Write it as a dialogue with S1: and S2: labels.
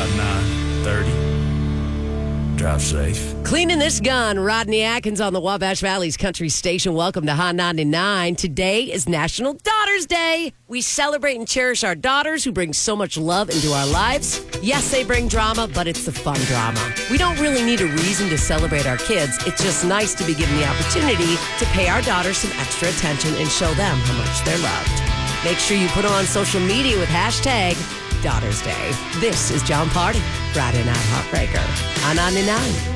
S1: about 9:30. Drive safe.
S2: Cleaning this gun, Rodney Atkins on the Wabash Valley's Country Station. Welcome to Hot 99. Today is National Daughters Day. We celebrate and cherish our daughters who bring so much love into our lives. Yes, they bring drama, but it's the fun drama. We don't really need a reason to celebrate our kids. It's just nice to be given the opportunity to pay our daughters some extra attention and show them how much they're loved. Make sure you put them on social media with hashtag Daughters Day. This is John Party, Friday Night Heartbreaker on 99.